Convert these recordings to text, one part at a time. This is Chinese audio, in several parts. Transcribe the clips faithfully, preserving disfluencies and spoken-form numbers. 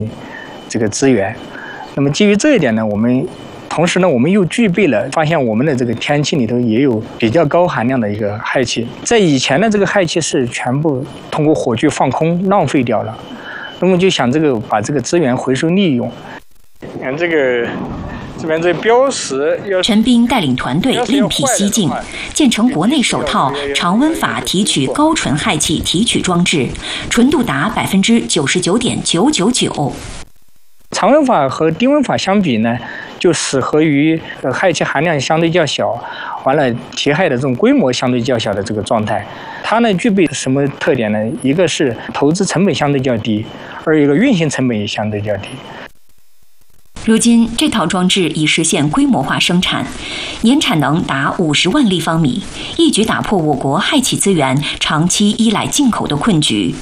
这个资源。那么基于这一点呢，我们同时呢，我们又具备了发现我们的这个天气里头也有比较高含量的一个氦气。在以前的这个氦气是全部通过火炬放空浪费掉了，那么就想这个把这个资源回收利用。你看这个。这边这标识， 陈斌带领团队另辟蹊径，建成国内首套常温法提取高纯氦气提取装置，纯度达百分之九十九点九九九。 常温法和低温法相比呢，就适合于呃氦气含量相对较小，完了提氦的这种规模相对较小的这个状态。它呢具备什么特点呢？一个是投资成本相对较低，而一个运行成本也相对较低。 如今，这套装置已实现规模化生产，年产能达五十万立方米，一举打破我国氦气资源长期依赖进口的困局。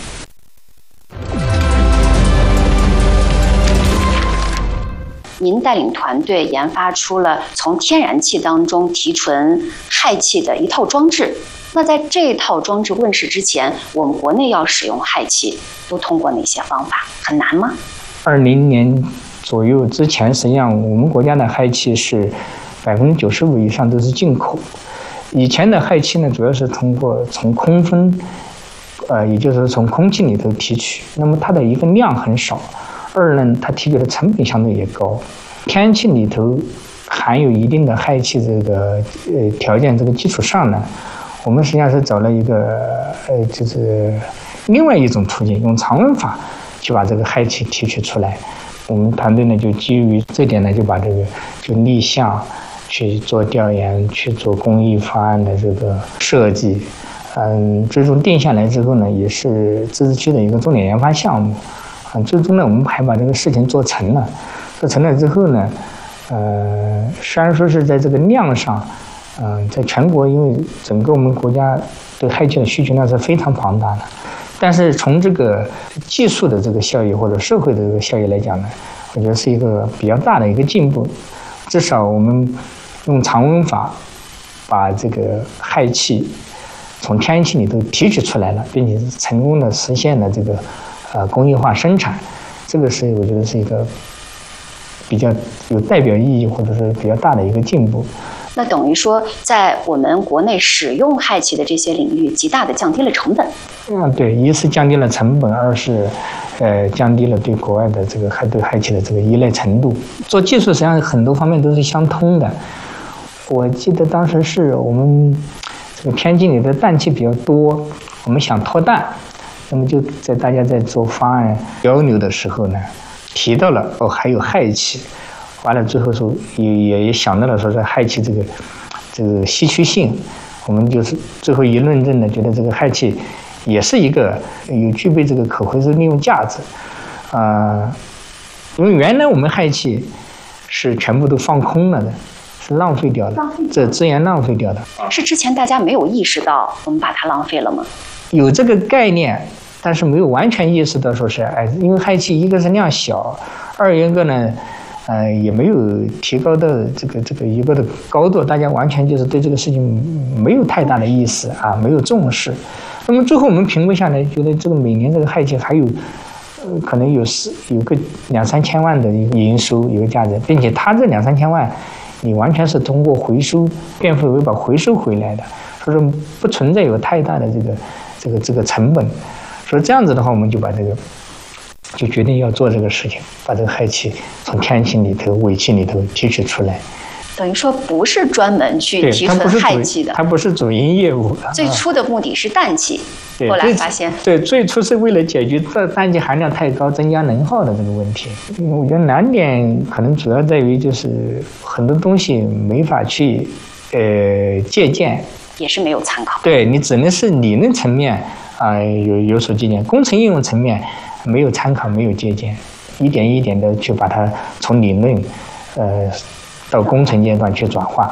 您带领团队研发出了从天然气当中提纯氦气的一套装置。那在这套装置问世之前，我们国内要使用氦气，都通过哪些方法？很难吗？ 二零年。左右之前，实际上我们国家的氦气是百分之九十五以上都是进口。以前的氦气呢，主要是通过从空分，呃，也就是从空气里头提取。那么它的一个量很少，二呢，它提取的成本相对也高。天然气里头含有一定的氦气这个呃条件这个基础上呢，我们实际上是找了一个呃就是另外一种途径，用常温法去把这个氦气提取出来。我们团队呢就基于这点呢，就把这个就立项去做调研，去做工艺方案的这个设计，嗯，最终定下来之后呢，也是自治区的一个重点研发项目，啊，最终呢我们还把这个事情做成了。做成了之后呢，呃，虽然说是在这个量上，嗯、呃，在全国因为整个我们国家对氦气的需求量是非常庞大的。但是从这个技术的这个效益或者社会的这个效益来讲呢，我觉得是一个比较大的一个进步。至少我们用常温法把这个氦气从天然气里头提取出来了，并且是成功的实现了这个呃工业化生产，这个是我觉得是一个比较有代表意义或者是比较大的一个进步。 那等于说，在我们国内使用氦气的这些领域，极大的降低了成本。 嗯，对，一是降低了成本，二是，呃，降低了对国外的这个氦对氦气的这个依赖程度。做技术实际上很多方面都是相通的。我记得当时是我们这个天津里的氮气比较多，我们想脱氮，那么就在大家在做方案交流的时候呢，提到了哦还有氦气。完了，最后说也也也想到了说，这氦气这个这个稀缺性，我们就是最后一论证呢，觉得这个氦气也是一个有具备这个可回收利用价值，啊、呃，因为原来我们氦气是全部都放空了的，是浪费掉的，这资源浪费掉的。 是之前大家没有意识到我们把它浪费了吗？ 有这个概念，但是没有完全意识到说是哎，因为氦气一个是量小，二一个呢。呃，也没有提高到这个这个一个的高度，大家完全就是对这个事情没有太大的意识啊，没有重视。那么最后我们评估下来，觉得这个每年这个氦气还有，呃，可能有四有个两三千万的一个营收，有个价值，并且它这两三千万，你完全是通过回收变废为宝回收回来的，所以说不存在有太大的这个这个这个成本。所以这样子的话，我们就把这个。就决定要做这个事情，把这个氦气从天然气里头、尾气里头提取出来。 等于说不是专门去提纯氦气的， 它不是主营业务。 最初的目的是氮气，后来发现对，最初是为了解决这氮气含量太高、增加能耗的这个问题。我觉得难点可能主要在于就是很多东西没法去呃借鉴， 也是没有参考。 对你只能是理论层面啊、呃、有有所借鉴，工程应用层面。没有参考，没有借鉴，一点一点的去把它从理论，呃，到工程阶段去转化。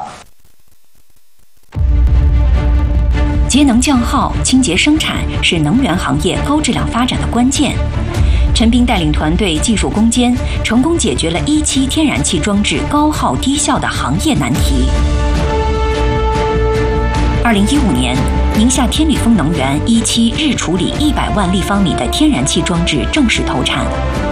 节能降耗、清洁生产是能源行业高质量发展的关键。陈斌带领团队技术攻坚，成功解决了一期天然气装置高耗低效的行业难题。二零一五年，宁夏天理风能源一期日处理一百万立方米的天然气装置正式投产。